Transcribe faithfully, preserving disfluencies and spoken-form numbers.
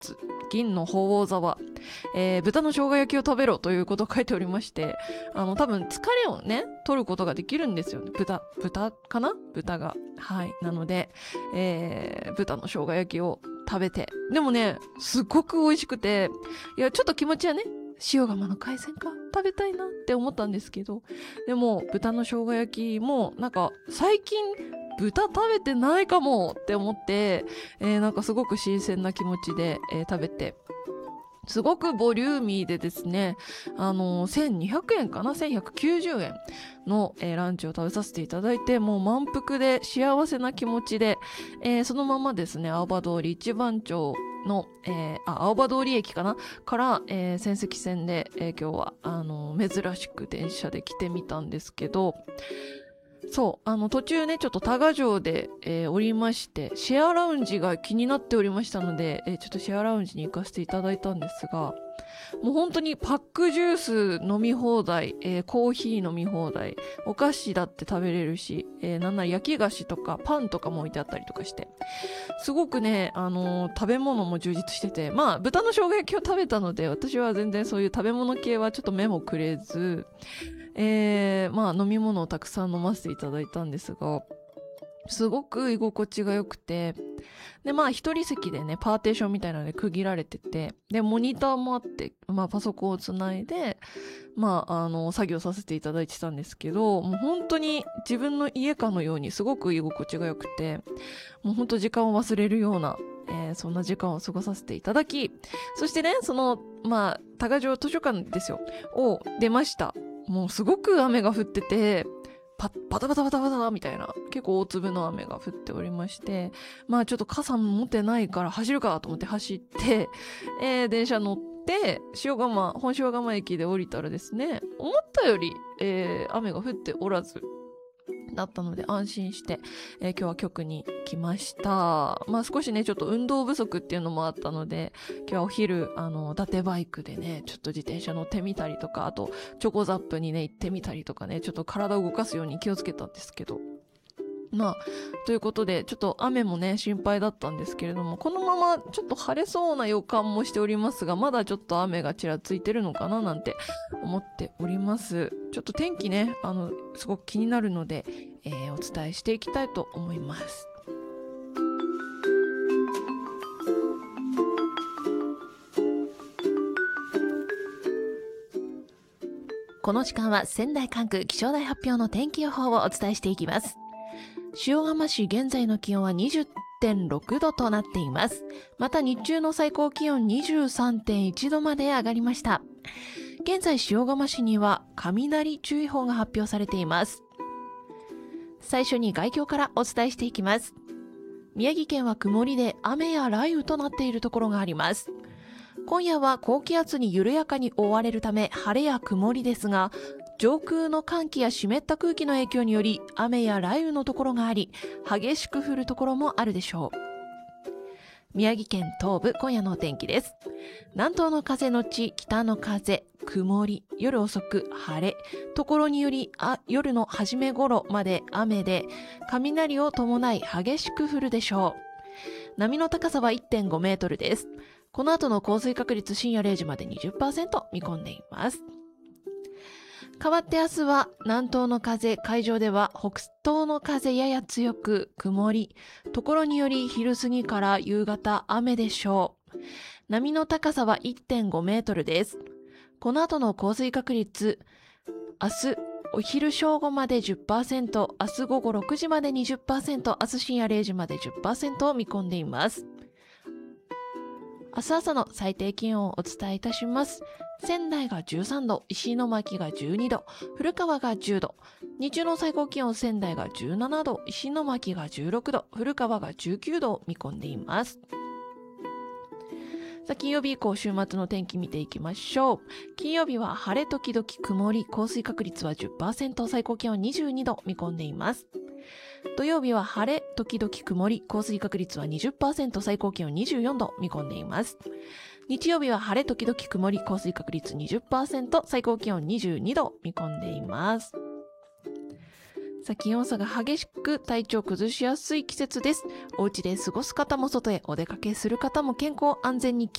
ツ、銀の鳳凰座は、えー、豚の生姜焼きを食べろということを書いておりまして、あの、多分疲れをね、取ることができるんですよね。豚、豚かな豚が。はい。なので、えー、豚の生姜焼きを食べて。でもね、すっごく美味しくて、いや、ちょっと気持ちはね、塩釜の海鮮か食べたいなって思ったんですけど、でも、豚の生姜焼きも、なんか、最近、豚食べてないかもって思って、えー、なんかすごく新鮮な気持ちで、えー、食べて、すごくボリューミーでですね、あのー、せんにひゃくえんかな ?せんひゃくきゅうじゅうえんの、えー、ランチを食べさせていただいて、もう満腹で幸せな気持ちで、えー、そのままですね、青葉通り一番町の、えー、あ、青葉通り駅かなから、えー、仙石線で、えー、今日は、あのー、珍しく電車で来てみたんですけど、そう、あの、途中ね、ちょっと多賀城で、えー、降りまして、シェアラウンジが気になっておりましたので、えー、ちょっとシェアラウンジに行かせていただいたんですが、もう本当にパックジュース飲み放題、えー、コーヒー飲み放題、お菓子だって食べれるし、えー、なんなら焼き菓子とかパンとかも置いてあったりとかして、すごくね、あのー、食べ物も充実してて、まあ、豚の生姜焼きを食べたので、私は全然そういう食べ物系はちょっと目もくれず、えー、まあ飲み物をたくさん飲ませていただいたんですが、すごく居心地が良くて、でまあ一人席でねパーテーションみたいなので区切られてて、でモニターもあって、まあパソコンをつないでまああの作業させていただいてたんですけど、もう本当に自分の家かのようにすごく居心地が良くて、もう本当時間を忘れるような、えー、そんな時間を過ごさせていただき、そしてねそのまあ多賀城図書館ですよを出ました。もうすごく雨が降ってて、パバタバタバタバタみたいな、結構大粒の雨が降っておりまして、まあちょっと傘持ってないから走るかと思って走って、えー、電車乗って、塩釜、本塩釜駅で降りたらですね、思ったより、えー、雨が降っておらず、だったので安心して、えー、今日は局に来ました。まあ少しねちょっと運動不足っていうのもあったので、今日はお昼あの伊達バイクでねちょっと自転車乗ってみたりとか、あとチョコザップにね行ってみたりとかね、ちょっと体を動かすように気をつけたんですけど、まあということでちょっと雨もね心配だったんですけれども、このままちょっと晴れそうな予感もしておりますが、まだちょっと雨がちらついてるのかななんて思っております。ちょっと天気ねあのすごく気になるので、えー、お伝えしていきたいと思います。この時間は仙台管区気象台発表の天気予報をお伝えしていきます。塩釜市現在の気温は にじゅってんろくどとなっています。また日中の最高気温 にじゅうさんてんいちどまで上がりました。現在塩釜市には雷注意報が発表されています。最初に概況からお伝えしていきます。宮城県は曇りで雨や雷雨となっているところがあります。今夜は高気圧に緩やかに覆われるため晴れや曇りですが、上空の寒気や湿った空気の影響により雨や雷雨のところがあり、激しく降るところもあるでしょう。宮城県東部、今夜のお天気です。南東の風のち北の風、曇り、夜遅く晴れ、ところによりあ夜の初め頃まで雨で、雷を伴い激しく降るでしょう。波の高さは いってんごメートルです。この後の降水確率深夜れいじまで にじゅっパーセント 見込んでいます。代わって明日は南東の風、海上では北東の風やや強く曇り、ところにより昼過ぎから夕方雨でしょう。波の高さは いってんごメートルです。この後の降水確率、明日お昼正午まで じゅっパーセント、明日午後ろくじまで にじゅっパーセント、明日深夜れいじまで じゅっパーセント を見込んでいます。明日朝の最低気温をお伝えいたします。仙台がじゅうさんど、石巻がじゅうにど、古川がじゅうど、日中の最高気温仙台がじゅうななど、石巻がじゅうろくど、古川がじゅうきゅうどを見込んでいます。さあ、金曜日以降週末の天気見ていきましょう。金曜日は晴れ時々曇り、降水確率は じゅっパーセント、最高気温にじゅうにど見込んでいます。土曜日は晴れ時々曇り、降水確率は にじゅっパーセント、最高気温にじゅうよんど見込んでいます。日曜日は晴れ時々曇り、降水確率 にじゅっパーセント、最高気温にじゅうにど見込んでいます。 さあ、気温差が激しく体調を崩しやすい季節です。お家で過ごす方も外へお出かけする方も健康安全に